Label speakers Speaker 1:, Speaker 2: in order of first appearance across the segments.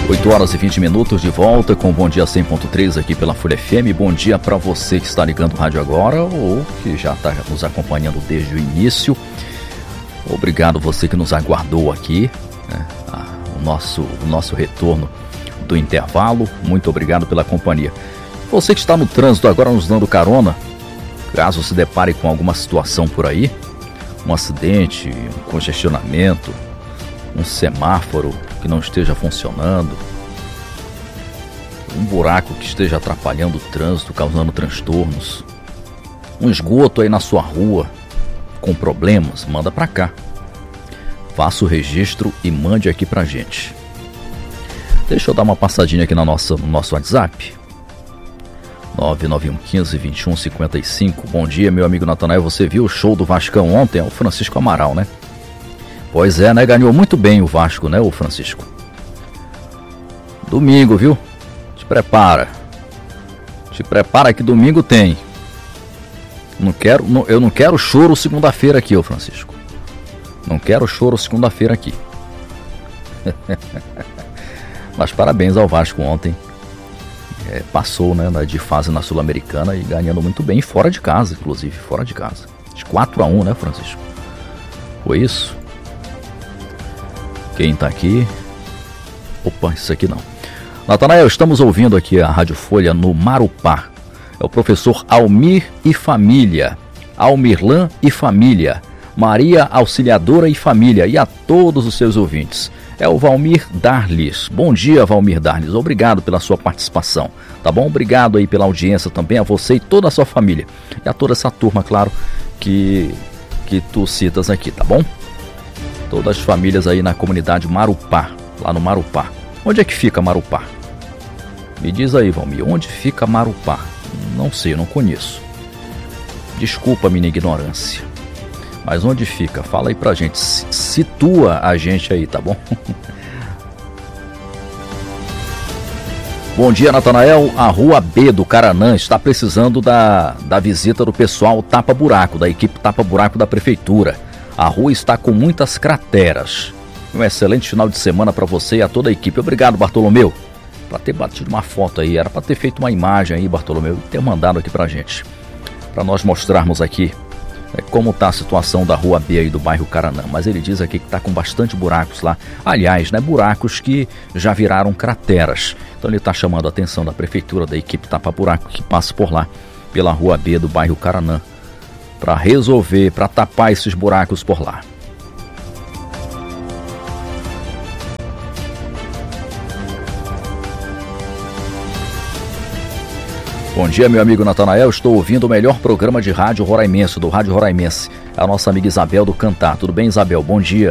Speaker 1: 8 horas e 20 minutos de volta com o Bom Dia 100.3 aqui pela Folha FM. Bom dia para você que está ligando o rádio agora ou que já está nos acompanhando desde o início. Obrigado você que nos aguardou aqui, né? O nosso retorno do intervalo. Muito obrigado pela companhia. Você que está no trânsito agora nos dando carona, caso se depare com alguma situação por aí, um acidente, um congestionamento, um semáforo que não esteja funcionando, um buraco que esteja atrapalhando o trânsito, causando transtornos, um esgoto aí na sua rua com problemas, manda pra cá. Faça o registro e mande aqui pra gente. Deixa eu dar uma passadinha aqui no nosso WhatsApp. 991152155. Bom dia, meu amigo Natanael. Você viu o show do Vascão ontem? É o Francisco Amaral, né? Pois é, né? Ganhou muito bem o Vasco, né, o Francisco? Domingo, viu? Te prepara. Te prepara que domingo tem. Eu não quero choro segunda-feira aqui, ô Francisco. Não quero choro segunda-feira aqui. Mas parabéns ao Vasco ontem. Passou, né, de fase na Sul-Americana e ganhando muito bem, fora de casa, inclusive, fora de casa. De 4-1, né, Francisco? Foi isso? Quem tá aqui? Opa, isso aqui não. Natanael, estamos ouvindo aqui a Rádio Folha no Marupá. É o professor Almir e família. Almirlan e família. Maria Auxiliadora e família. E a todos os seus ouvintes. É o Valmir Darlis. Bom dia, Valmir Darlis. Obrigado pela sua participação. Tá bom? Obrigado aí pela audiência também a você e toda a sua família. E a toda essa turma, claro, que tu citas aqui, tá bom? Todas as famílias aí na comunidade Marupá, lá no Marupá. Onde é que fica Marupá? Me diz aí, Valmir, onde fica Marupá? Não sei, não conheço. Desculpa a minha ignorância. Mas onde fica? Fala aí pra gente. Situa a gente aí, tá bom? Bom dia, Natanael. A Rua B do Caranã está precisando da visita do pessoal Tapa Buraco, da equipe Tapa Buraco da Prefeitura. A rua está com muitas crateras. Um excelente final de semana para você e a toda a equipe. Obrigado, Bartolomeu. Para ter batido uma foto aí, era para ter feito uma imagem aí, Bartolomeu, e ter mandado aqui pra gente. Para nós mostrarmos aqui como está a situação da Rua B aí do bairro Caranã. Mas ele diz aqui que está com bastante buracos lá. Aliás, né, buracos que já viraram crateras. Então ele está chamando a atenção da prefeitura, da equipe Tapa Buraco, que passa por lá, pela Rua B do bairro Caranã, para resolver, para tapar esses buracos por lá. Bom dia, meu amigo Natanael. Estou ouvindo o melhor programa de rádio roraimense, do Rádio Roraimense. É a nossa amiga Isabel do Cantar. Tudo bem, Isabel? Bom dia.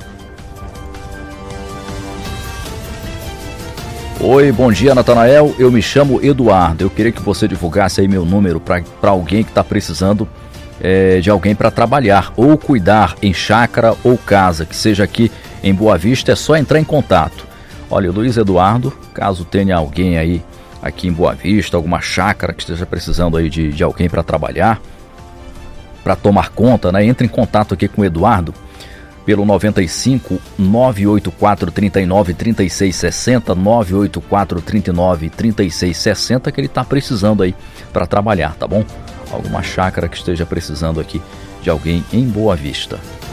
Speaker 1: Oi, bom dia, Natanael. Eu me chamo Eduardo. Eu queria que você divulgasse aí meu número para alguém que está precisando de alguém para trabalhar ou cuidar em chácara ou casa, que seja aqui em Boa Vista. É só entrar em contato. Olha, Luiz Eduardo, caso tenha alguém aí aqui em Boa Vista, alguma chácara que esteja precisando aí de alguém para trabalhar, para tomar conta, né? Entre em contato aqui com o Eduardo pelo 95 984 39 36 60, 984 39 36 60, que ele está precisando aí para trabalhar, tá bom? Alguma chácara que esteja precisando aqui de alguém em Boa Vista.